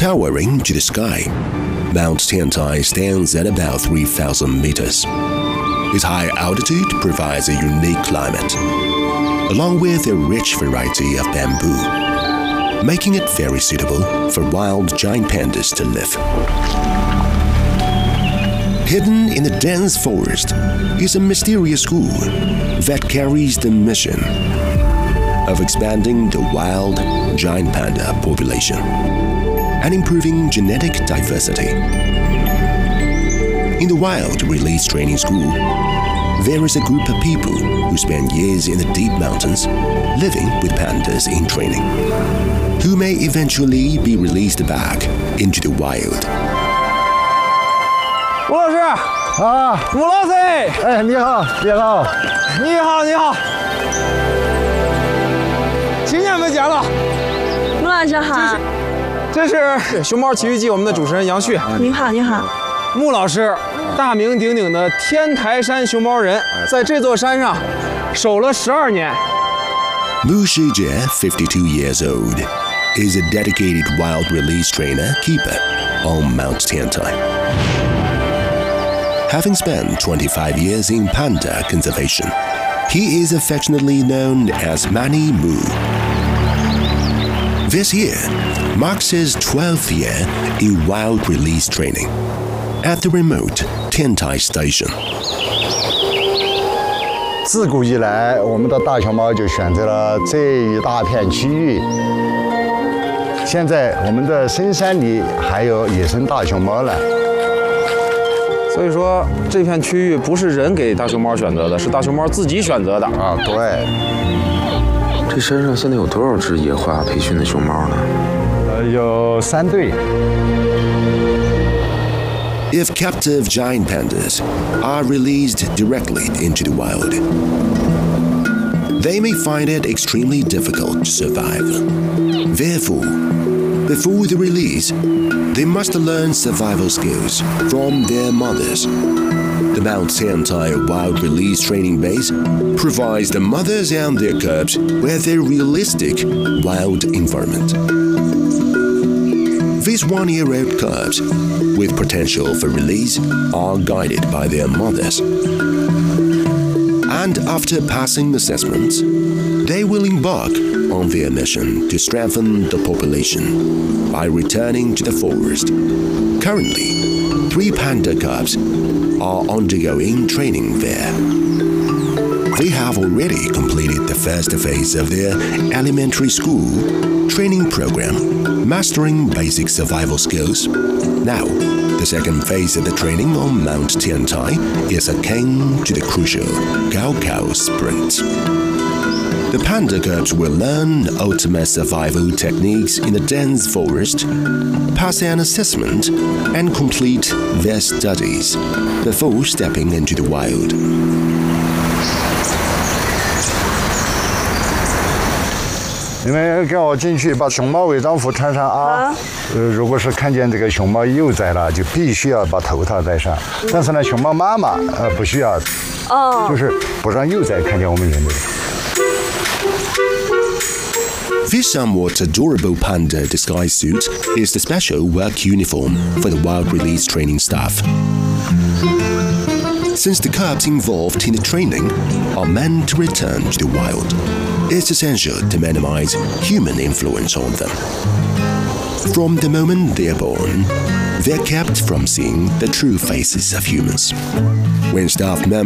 Towering to the sky, Mount Tiantai stands at about 3,000 meters. Its high altitude provides a unique climate, along with a rich variety of bamboo, making it very suitable for wild giant pandas to live. Hidden in the dense forest is a mysterious school that carries the mission of expanding the wild giant panda population and improving genetic diversity. In the Wild Release Training School, there is a group of people who spend years in the deep mountains living with pandas in training, who may eventually be released back into the wild. 吴老师啊， 吴老师， 哎，你好，你好， 你好，你好，今年没见了。 吴老师好， 这是《熊猫奇遇记》我们的主持人杨旭。 你好，你好。 穆老师，大名鼎鼎的天台山熊猫人，在这座山上守了12年。 Mu Shijie, 52 years old, is a dedicated wild release trainer keeper on Mount Tiantai. Having spent 25 years in panda conservation, he is affectionately known as Manny Mu. This year marks his 12th year in wild release training at the remote Tiantai Station. 自古以来，我们的大熊猫就选择了这一大片区域。现在我们的深山里还有野生大熊猫呢。 所以说，这片区域不是人给大熊猫选择的，是大熊猫自己选择的啊。对。 这山上现在有多少只野化培训的熊猫呢？ 有3对。 If captive giant pandas are released directly into the wild, they may find it extremely difficult to survive. Therefore, before the release, they must learn survival skills from their mothers. The Mount Tiantai Wild Release Training Base provides the mothers and their cubs with a realistic wild environment. These 1-year-old cubs with potential for release are guided by their mothers. And after passing assessments, they will embark on their mission to strengthen the population by returning to the forest. Currently, 3 panda cubs are undergoing training there. They have already completed the first phase of their elementary school training program, mastering basic survival skills. Now, the second phase of the training on Mount Tiantai is akin to the crucial Gaokao sprint. The panda cubs will learn ultimate survival techniques in the dense forest, pass an assessment, and complete their studies before stepping into the wild. 你们跟我进去，把熊猫违章服穿上啊！如果是看见这个熊猫幼崽了，就必须要把头套戴上。但是呢，熊猫妈妈不需要，就是不让幼崽看见我们人类。 This somewhat adorable panda disguise suit is the special work uniform for the wild release training staff. Since the cubs involved in the training are meant to return to the wild, it's essential to minimize human influence on them. From the moment they are born, they're kept from seeing the true faces of humans. When staff members